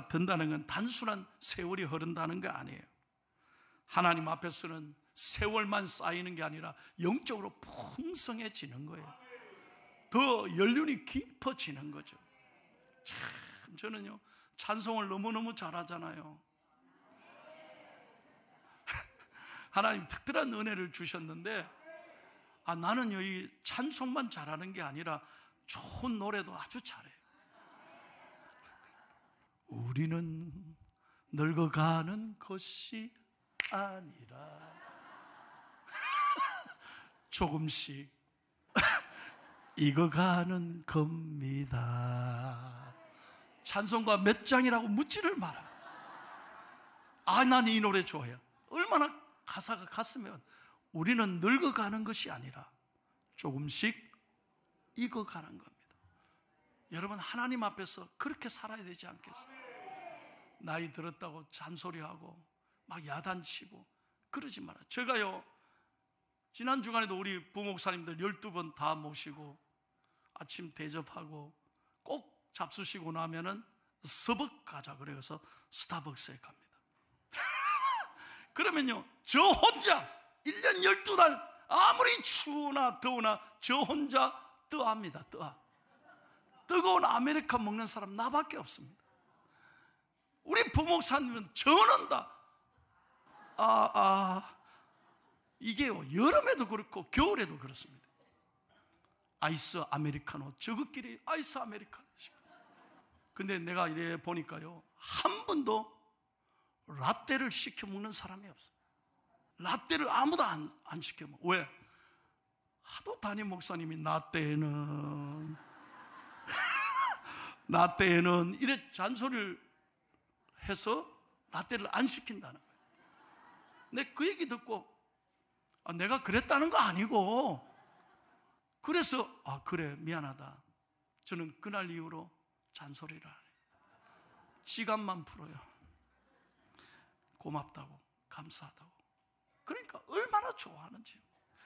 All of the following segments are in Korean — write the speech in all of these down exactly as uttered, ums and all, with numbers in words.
은혜가 든다는 건 단순한 세월이 흐른다는 거 아니에요. 하나님 앞에서는 세월만 쌓이는 게 아니라 영적으로 풍성해지는 거예요. 더 연륜이 깊어지는 거죠. 참, 저는요, 찬송을 너무너무 잘하잖아요. 하나님 특별한 은혜를 주셨는데, 아, 나는요, 이 찬송만 잘하는 게 아니라 좋은 노래도 아주 잘해요. 우리는 늙어가는 것이 아니라 조금씩 익어가는 겁니다. 찬송가 몇 장이라고 묻지를 마라. 아, 난 이 노래 좋아해요. 얼마나 가사가 갔으면 우리는 늙어가는 것이 아니라 조금씩 익어가는 겁니다. 여러분, 하나님 앞에서 그렇게 살아야 되지 않겠어요? 나이 들었다고 잔소리하고 막 야단치고 그러지 마라. 제가요, 지난 주간에도 우리 부목사님들 열두 번 다 모시고 아침 대접하고 꼭 잡수시고 나면은 서벅 가자 그래서 스타벅스에 갑니다. 그러면요, 저 혼자 일 년 열두 달 아무리 추우나 더우나 저 혼자 뜨합니다. 뜨아. 뜨거운 아메리카 먹는 사람 나밖에 없습니다. 우리 부목사님은 저는 다 아, 아, 이게요, 여름에도 그렇고 겨울에도 그렇습니다. 아이스 아메리카노, 저것끼리 아이스 아메리카노. 근데 내가 이래 보니까요, 한 번도 라떼를 시켜 먹는 사람이 없어요. 라떼를 아무도 안, 안 시켜 먹어. 왜? 하도 담임 목사님이 나 때는 나 때는 이래 잔소리를 해서 라떼를 안 시킨다는 거예요. 근데 그 얘기 듣고 아, 내가 그랬다는 거 아니고, 그래서 아 그래 미안하다. 저는 그날 이후로 잔소리를 안 해요. 지갑만 풀어요. 고맙다고, 감사하다고. 그러니까 얼마나 좋아하는지.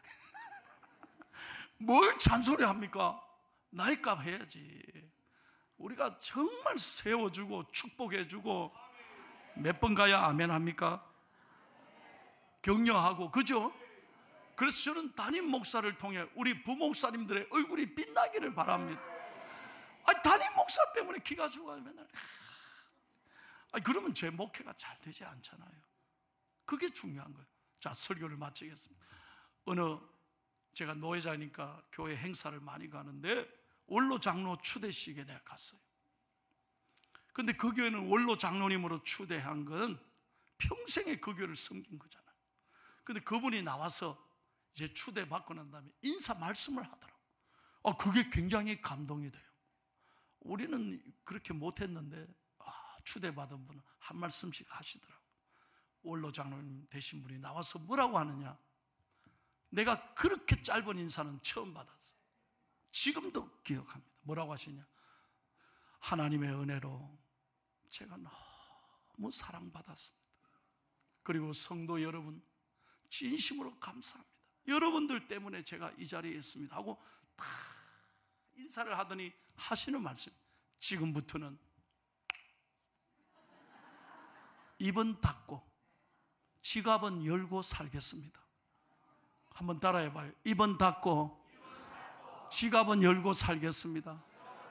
뭘 잔소리합니까? 나이값 해야지. 우리가 정말 세워주고 축복해주고 몇 번 가야 아멘 합니까? 격려하고, 그죠? 그래서 저는 담임 목사를 통해 우리 부목사님들의 얼굴이 빛나기를 바랍니다. 아니, 담임 목사 때문에 기가 죽어요 맨날. 아니, 그러면 제 목회가 잘 되지 않잖아요. 그게 중요한 거예요. 자, 설교를 마치겠습니다. 어느 제가 노회자니까 교회 행사를 많이 가는데 원로 장로 추대식에 내가 갔어요. 근데 그 교회는 원로 장로님으로 추대한 건 평생에 그 교회를 섬긴 거잖아요. 근데 그분이 나와서 이제 추대받고 난 다음에 인사 말씀을 하더라고요. 아, 그게 굉장히 감동이 돼요. 우리는 그렇게 못했는데 아, 추대받은 분은 한 말씀씩 하시더라고요. 원로 장로님 되신 분이 나와서 뭐라고 하느냐, 내가 그렇게 짧은 인사는 처음 받았어요. 지금도 기억합니다. 뭐라고 하시냐, 하나님의 은혜로 제가 너무 사랑받았습니다. 그리고 성도 여러분, 진심으로 감사합니다. 여러분들 때문에 제가 이 자리에 있습니다 하고 다 인사를 하더니 하시는 말씀, 지금부터는 입은 닫고 지갑은 열고 살겠습니다. 한번 따라해봐요. 입은 닫고 지갑은 열고 살겠습니다.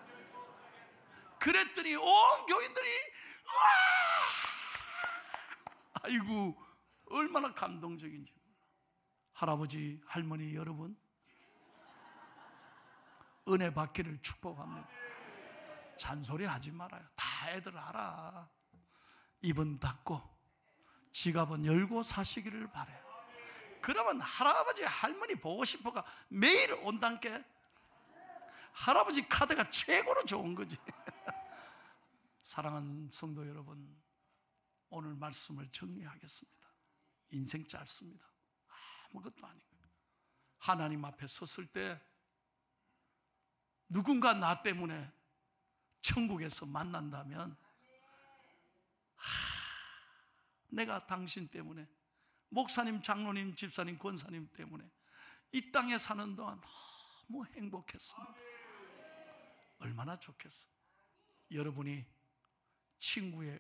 그랬더니 온 교인들이 와! 아이고, 얼마나 감동적인지. 할아버지, 할머니 여러분, 은혜 받기를 축복합니다. 잔소리 하지 말아요. 다 애들 알아. 입은 닫고 지갑은 열고 사시기를 바라요. 그러면 할아버지, 할머니 보고 싶어가 매일 온단께. 할아버지 카드가 최고로 좋은 거지. 사랑하는 성도 여러분, 오늘 말씀을 정리하겠습니다. 인생 짧습니다. 아무것도 아닌 거예요. 하나님 앞에 섰을 때 누군가 나 때문에 천국에서 만난다면, 하, 내가 당신 때문에, 목사님, 장로님, 집사님, 권사님 때문에 이 땅에 사는 동안 너무 행복했습니다. 얼마나 좋겠어. 여러분이 친구의